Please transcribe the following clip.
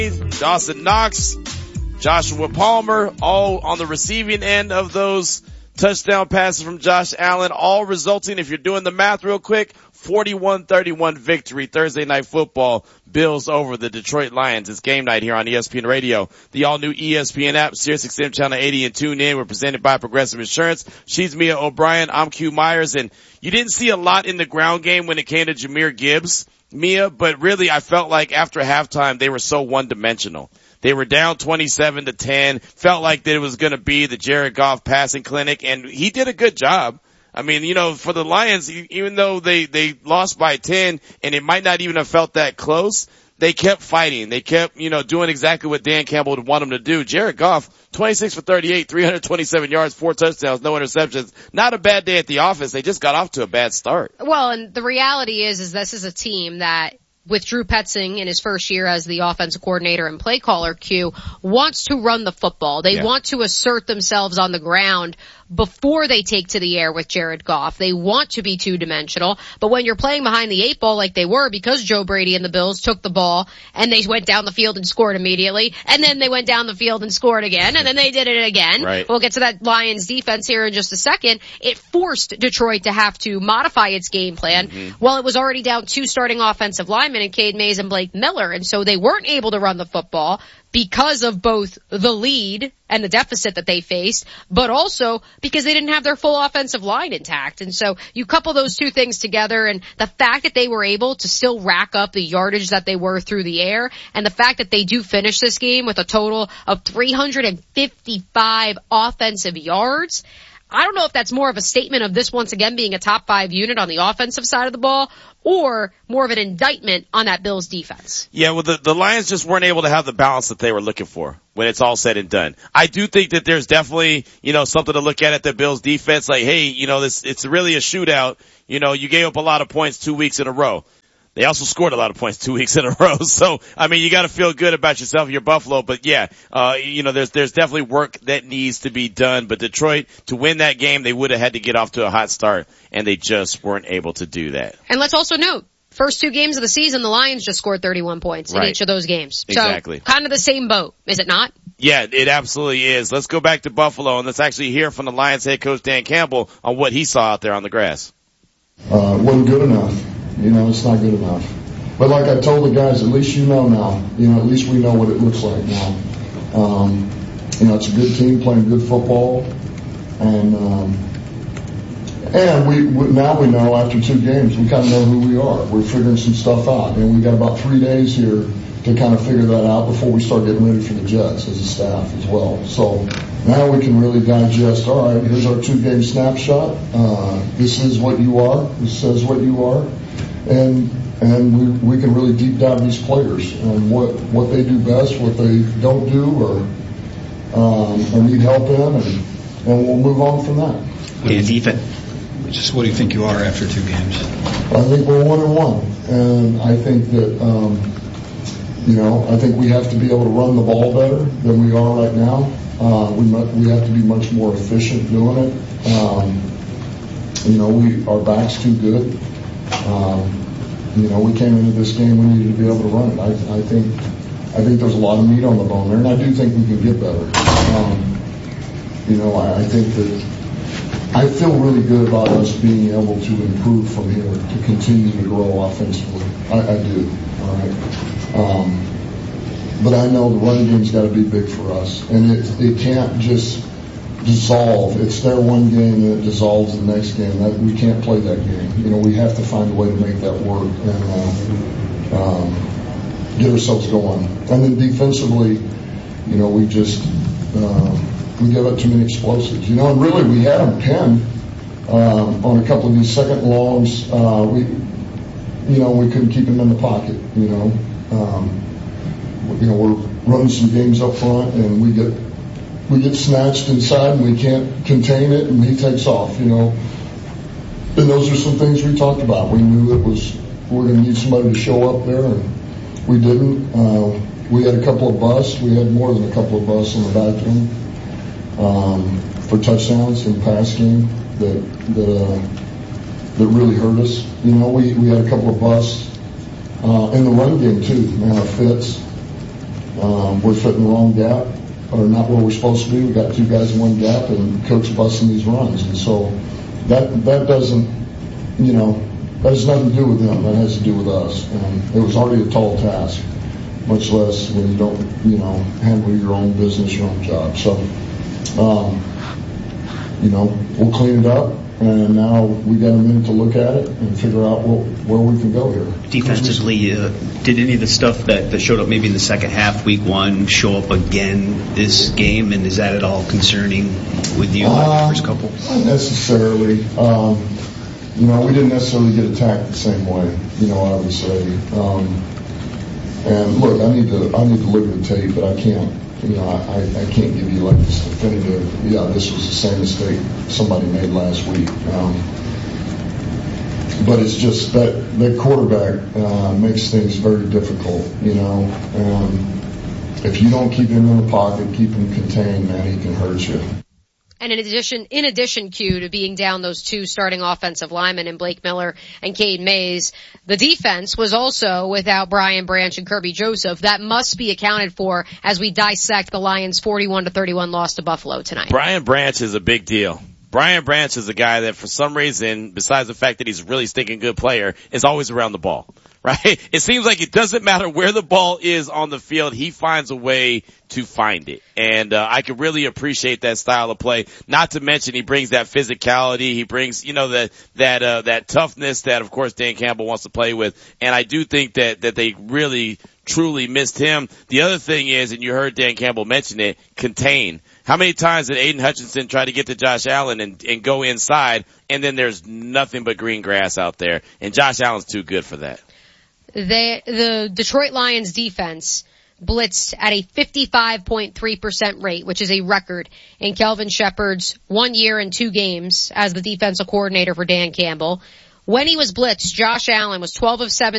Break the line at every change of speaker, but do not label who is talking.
Dawson Knox, Joshua Palmer, all on the receiving end of those touchdown passes from Josh Allen, all resulting, if you're doing the math real quick, 41-31 victory Thursday Night Football. Bills over the Detroit Lions. It's game night here on ESPN Radio. The all-new ESPN app, SiriusXM Channel 80 and tune in. We're presented by Progressive Insurance. She's Mia O'Brien. I'm Q Myers. And you didn't see a lot in the ground game when it came to Jahmyr Gibbs, Mia, but really I felt like after halftime they were so one-dimensional. They were down 27-10, felt like that it was going to be the Jared Goff passing clinic, and he did a good job. I mean, you know, for the Lions, even though they lost by 10 and it might not even have felt that close, they kept fighting. They kept, doing exactly what Dan Campbell would want them to do. Jared Goff, 26 for 38, 327 yards, 4 touchdowns, no interceptions. Not a bad day at the office. They just got off to a bad start.
Well, and the reality is this is a team that, with Drew Petzing in his first year as the offensive coordinator and play caller, Q, wants to run the football. They want to assert themselves on the ground before they take to the air with Jared Goff. They want to be two-dimensional, but when you're playing behind the 8 ball like they were, because Joe Brady and the Bills took the ball and they went down the field and scored immediately, and then they went down the field and scored again, and then they did it again.
Right.
We'll get to that Lions defense here in just a second. It forced Detroit to have to modify its game plan. Well, it was already down 2 starting offensive linemen in Cade Mays and Blake Miller, and so they weren't able to run the football because of both the lead and the deficit that they faced, but also because they didn't have their full offensive line intact. And so you couple those two things together, and the fact that they were able to still rack up the yardage that they were through the air, and the fact that they do finish this game with a total of 355 offensive yards, I don't know if that's more of a statement of this once again being a top 5 unit on the offensive side of the ball, or more of an indictment on that Bills defense.
Yeah, well, the Lions just weren't able to have the balance that they were looking for when it's all said and done. I do think that there's definitely, something to look at the Bills defense. Like, hey, it's really a shootout. You gave up a lot of points 2 weeks in a row. They also scored a lot of points 2 weeks in a row. So, you gotta feel good about yourself, your Buffalo. But yeah, there's definitely work that needs to be done. But Detroit, to win that game, they would have had to get off to a hot start, and they just weren't able to do that.
And let's also note, first 2 games of the season, the Lions just scored 31 points in each of those games.
Exactly.
So, kind of the same boat, is it not?
Yeah, it absolutely is. Let's go back to Buffalo, and let's actually hear from the Lions head coach Dan Campbell on what he saw out there on the grass.
Wasn't good enough. It's not good enough. But like I told the guys, at least now. At least we know what it looks like now. It's a good team playing good football, and we now we know after 2 games we kind of know who we are. We're figuring some stuff out, and we got about 3 days here to kind of figure that out before we start getting ready for the Jets as a staff as well. So now we can really digest. All right, here's our 2-game snapshot. This is what you are. This says what you are. And we can really deep dive these players and what they do best, what they don't do, or need help in, and we'll move on from that.
What do you think you are after 2 games?
I think we're 1-1, and I think that I think we have to be able to run the ball better than we are right now. We have to be much more efficient doing it. Our back's too good. We came into this game, we needed to be able to run it. I think there's a lot of meat on the bone there, and I do think we can get better. I think that I feel really good about us being able to improve from here, to continue to grow offensively. I do, all right? But I know the running game's got to be big for us, and it can't just dissolve. It's their one game and it dissolves the next game. We can't play that game. We have to find a way to make that work and get ourselves going. And then defensively, we just we give up too many explosives. And really we had them pinned on a couple of these second longs. We couldn't keep them in the pocket. We're running some games up front, and we get snatched inside, and we can't contain it, and he takes off. And those are some things we talked about. We knew we're going to need somebody to show up there, and we didn't. We had a couple of busts. We had more than a couple of busts in the back end for touchdowns in the pass game that really hurt us. We had a couple of busts in the run game too. Man, our fits. We're fitting the wrong gap, or not where we're supposed to be. We've got two guys in one gap, and coach busting these runs. And so that doesn't, that has nothing to do with them. That has to do with us. And it was already a tall task, much less when you don't, handle your own business, your own job. So, we'll clean it up. And now we got a minute to look at it and figure out where we can go here.
Defensively, did any of the stuff that showed up maybe in the second half, week one, show up again this game? And is that at all concerning with you, the first couple?
Not necessarily. We didn't necessarily get attacked the same way, I would say. And look, I need to look at the tape, but I can't. I can't give you like this definitive, this was the same mistake somebody made last week. But it's just that quarterback makes things very difficult, if you don't keep him in the pocket, keep him contained, man, he can hurt you.
And in addition, Q, to being down those two starting offensive linemen in Blake Miller and Cade Mays, the defense was also without Brian Branch and Kirby Joseph. That must be accounted for as we dissect the Lions' 41-31 loss to Buffalo tonight.
Brian Branch is a big deal. Brian Branch is a guy that for some reason, besides the fact that he's a really stinking good player, is always around the ball. Right? It seems like it doesn't matter where the ball is on the field, he finds a way to find it. And I can really appreciate that style of play. Not to mention he brings that physicality, he brings, that toughness that of course Dan Campbell wants to play with. And I do think that they really truly missed him. The other thing is, and you heard Dan Campbell mention it, contain. How many times did Aiden Hutchinson try to get to Josh Allen and go inside, and then there's nothing but green grass out there, and Josh Allen's too good for that.
The Detroit Lions defense blitzed at a 55.3% rate, which is a record in Kelvin Shepard's 1 year and 2 games as the defensive coordinator for Dan Campbell. When he was blitzed, Josh Allen was 12 of 17.